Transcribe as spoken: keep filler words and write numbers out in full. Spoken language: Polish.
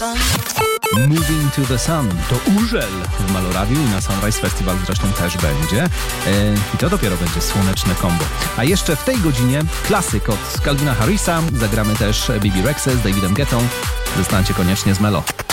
Moving to the Sun to Urzel w Malorawiu i na Sunrise Festival zresztą też będzie. E, I to dopiero będzie słoneczne kombo. A jeszcze w tej godzinie klasyk od Calvina Harrisa. Zagramy też B B Rexha z Davidem Guettą. Zostańcie koniecznie z Melo.